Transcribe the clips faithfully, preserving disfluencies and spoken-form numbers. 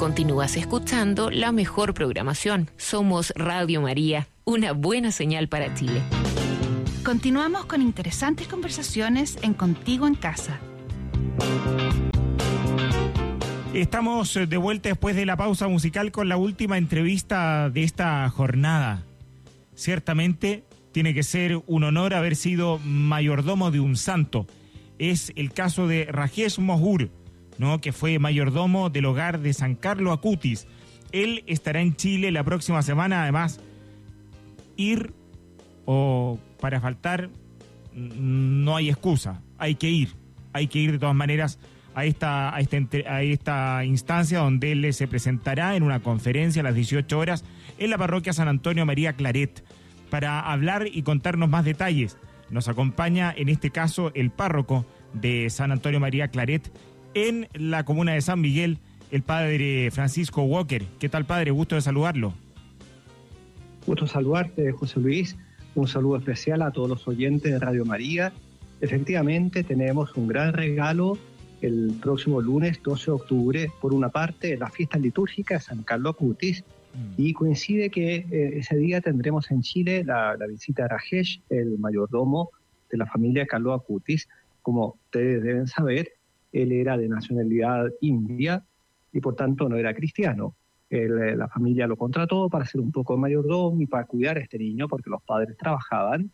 Continúas escuchando la mejor programación. Somos Radio María, una buena señal para Chile. Continuamos con interesantes conversaciones en Contigo en Casa. Estamos de vuelta después de la pausa musical con la última entrevista de esta jornada. Ciertamente tiene que ser un honor haber sido mayordomo de un santo. Es el caso de Rajesh Mohur, ¿no?, que fue mayordomo del hogar de San Carlo Acutis. Él estará en Chile la próxima semana. Además, ir o para faltar no hay excusa, hay que ir, hay que ir de todas maneras a esta, a esta, a esta instancia donde él se presentará en una conferencia a las dieciocho horas en la parroquia San Antonio María Claret para hablar y contarnos más detalles. Nos acompaña en este caso el párroco de San Antonio María Claret en la comuna de San Miguel, el padre Francisco Walker. ¿Qué tal, padre? Gusto de saludarlo. Gusto saludarte, José Luis. Un saludo especial a todos los oyentes de Radio María. Efectivamente, tenemos un gran regalo el próximo lunes doce de octubre, por una parte, la fiesta litúrgica de San Carlo Acutis, mm. y coincide que eh, ese día tendremos en Chile la, la visita de Rajesh, el mayordomo de la familia Carlo Acutis. Como ustedes deben saber, él era de nacionalidad india y por tanto no era cristiano. Él, la familia lo contrató para ser un poco mayordomo y para cuidar a este niño porque los padres trabajaban.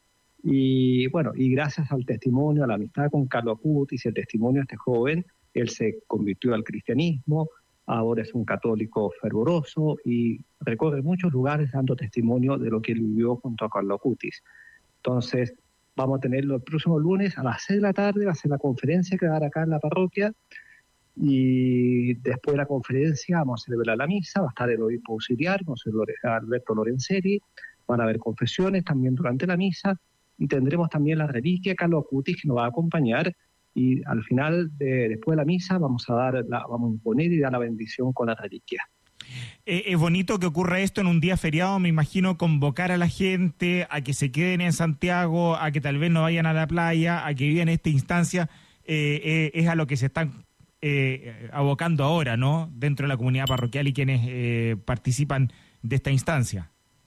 Y bueno, y gracias al testimonio, a la amistad con Carlo Acutis y el testimonio de este joven, él se convirtió al cristianismo, ahora es un católico fervoroso y recorre muchos lugares dando testimonio de lo que él vivió junto a Carlo Acutis. Entonces, vamos a tenerlo el próximo lunes a las seis de la tarde, va a ser la conferencia que va a dar acá en la parroquia, y después de la conferencia vamos a celebrar la misa, va a estar el obispo auxiliar, Monseñor Alberto Lorenzeri, van a haber confesiones también durante la misa, y tendremos también la reliquia Carlo Acutis que nos va a acompañar, y al final, de, después de la misa, vamos a dar la, vamos a imponer y dar la bendición con la reliquia. Eh, es bonito que ocurra esto en un día feriado, me imagino, convocar a la gente a que se queden en Santiago, a que tal vez no vayan a la playa, a que vivan esta instancia, eh, eh, es a lo que se están eh, abocando ahora, ¿no?, dentro de la comunidad parroquial y quienes eh, participan de esta instancia.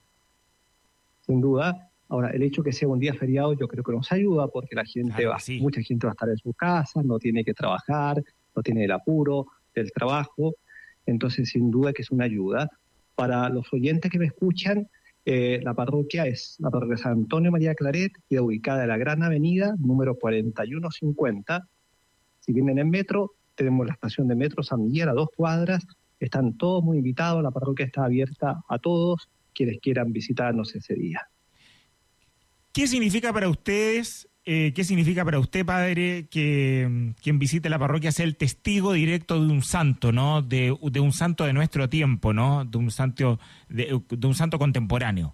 Sin duda. Ahora, el hecho que sea un día feriado yo creo que nos ayuda porque la gente claro va, sí. mucha gente va a estar en su casa, no tiene que trabajar, no tiene el apuro del trabajo, entonces sin duda que es una ayuda. Para los oyentes que me escuchan, eh, la parroquia es la parroquia San Antonio María Claret, queda ubicada en la Gran Avenida, número cuarenta y uno cincuenta. Si vienen en metro, tenemos la estación de metro San Miguel a dos cuadras, están todos muy invitados, la parroquia está abierta a todos quienes quieran visitarnos ese día. ¿Qué significa para ustedes, eh, qué significa para usted, padre, que quien visite la parroquia sea el testigo directo de un santo, ¿no? De, de un santo de nuestro tiempo, ¿no? De un santo, de, de un santo contemporáneo.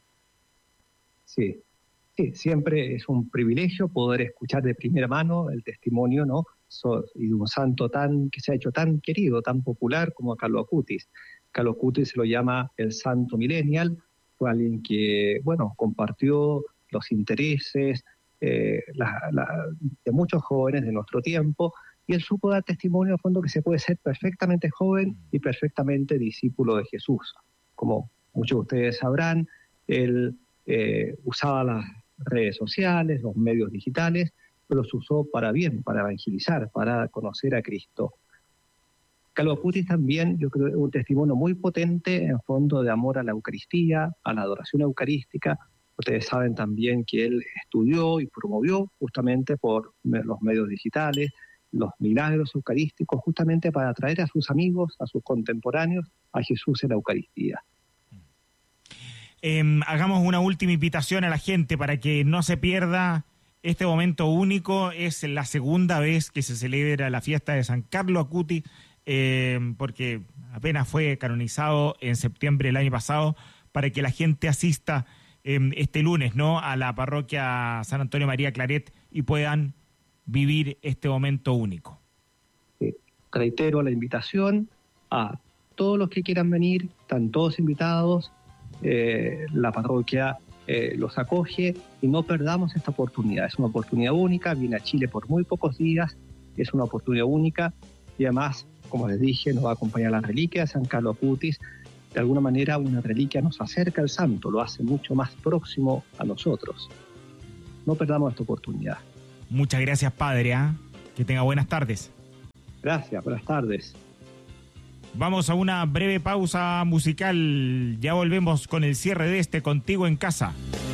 Sí, sí, siempre es un privilegio poder escuchar de primera mano el testimonio, ¿no?, so, y de un santo tan que se ha hecho tan querido, tan popular como Carlo Acutis. Carlo Acutis se lo llama el santo millennial, fue alguien que, bueno, compartió los intereses eh, la, la, de muchos jóvenes de nuestro tiempo, y él supo dar testimonio a fondo que se puede ser perfectamente joven y perfectamente discípulo de Jesús. Como muchos de ustedes sabrán, él eh, usaba las redes sociales, los medios digitales, pero los usó para bien, para evangelizar, para conocer a Cristo. Carlo Acutis también, yo creo, es un testimonio muy potente en fondo de amor a la Eucaristía, a la adoración eucarística. Ustedes saben también que él estudió y promovió justamente por los medios digitales los milagros eucarísticos, justamente para atraer a sus amigos, a sus contemporáneos, a Jesús en la Eucaristía. Eh, hagamos una última invitación a la gente para que no se pierda este momento único. Es la segunda vez que se celebra la fiesta de San Carlo Acutis, eh, porque apenas fue canonizado en septiembre del año pasado, para que la gente asista eh, este lunes, ¿no?, a la parroquia San Antonio María Claret y puedan vivir este momento único. Sí. Reitero la invitación a todos los que quieran venir, están todos invitados, eh, la parroquia eh, los acoge y no perdamos esta oportunidad. Es una oportunidad única, viene a Chile por muy pocos días, es una oportunidad única y además como les dije, nos va a acompañar la reliquia de San Carlos Acutis. De alguna manera, una reliquia nos acerca al santo, lo hace mucho más próximo a nosotros. No perdamos esta oportunidad. Muchas gracias, padre. ¿eh? Que tenga buenas tardes. Gracias, buenas tardes. Vamos a una breve pausa musical. Ya volvemos con el cierre de este Contigo en Casa.